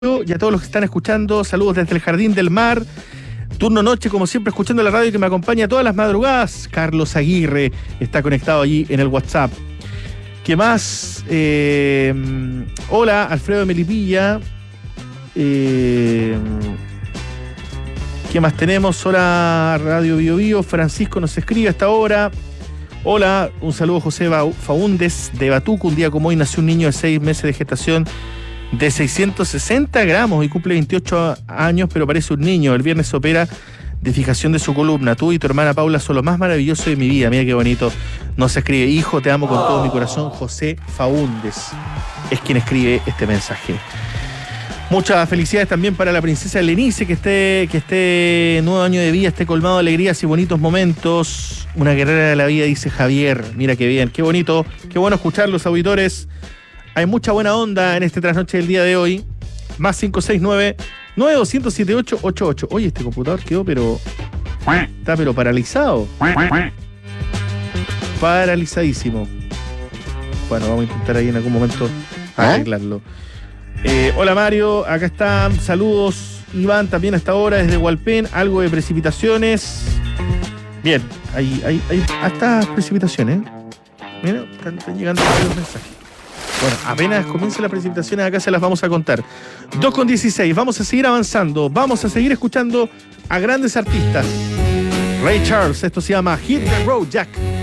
y a todos los que están escuchando. Saludos desde el Jardín del Mar. Turno noche, como siempre, escuchando la radio que me acompaña todas las madrugadas. Carlos Aguirre está conectado allí en el WhatsApp. ¿Qué más? Hola, Alfredo de Melipilla. ¿Qué más tenemos? Hola, Radio Bio Bio. Francisco nos escribe a esta hora. Hola, un saludo a José Faúndez de Batuco. Un día como hoy nació un niño de 6 meses de gestación de 660 gramos y cumple 28 años, pero parece un niño. El viernes se opera de fijación de su columna. Tú y tu hermana Paula son lo más maravilloso de mi vida. Mira qué bonito. Nos escribe: hijo, te amo con todo mi corazón. José Faúndez es quien escribe este mensaje. Muchas felicidades también para la princesa Lenice, que esté nuevo año de vida, esté colmado de alegrías y bonitos momentos. Una guerrera de la vida, dice Javier. Mira qué bien, qué bonito, qué bueno escuchar los auditores. Hay mucha buena onda en este trasnoche del día de hoy. Más 569-9200-7888. Oye, este computador quedó está paralizado. Paralizadísimo. Bueno, vamos a intentar ahí en algún momento arreglarlo. Hola Mario, acá están. Saludos Iván, también hasta ahora desde Hualpén. Algo de precipitaciones. Bien, hay hasta precipitaciones. Mira, están llegando varios mensajes. Bueno, apenas comiencen las precipitaciones, acá se las vamos a contar. 2:16, vamos a seguir avanzando, vamos a seguir escuchando a grandes artistas. Ray Charles, esto se llama Hit the Road Jack.